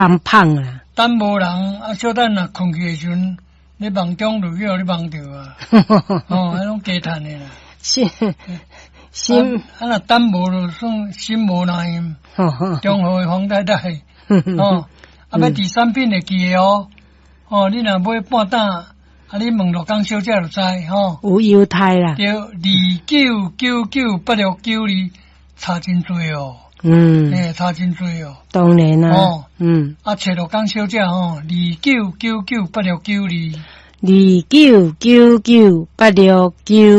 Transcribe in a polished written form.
胖胖啦。 等无人啊，小等若困去的时阵，你梦中就叫你梦着啊。哦，迄种加趁的啦。 心啊，若等无就算心无难。中和的黄太太。哦，啊，要第三品会记的哦。哦，你若买半担，啊，你问罗江小姐就知吼。 有犹太啦。 对，29998692差真多哦。差真多哦。 当然啦。 啊，找罗江小姐吼，29998692。 29998692。